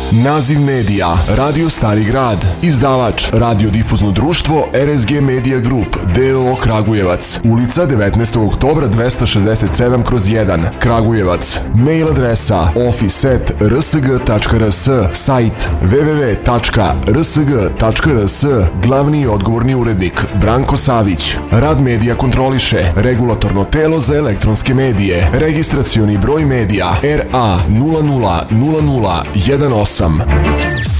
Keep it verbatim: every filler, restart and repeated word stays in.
Naziv medija Radio Stari grad. Izdavač Radiodifuzno društvo R S G Media Group D O O Kragujevac. Ulica devetnaestog oktobra dvesta šezdeset sedam kroz jedan Kragujevac. Mail adresa office at r s g tačka r s. Sajt w w w tačka r s g tačka r s. Glavni i odgovorni urednik Branko Savić. Rad medija kontroliše Regulatorno telo za elektronske medije. Registracioni broj medija R A nula nula nula nula jedan osam.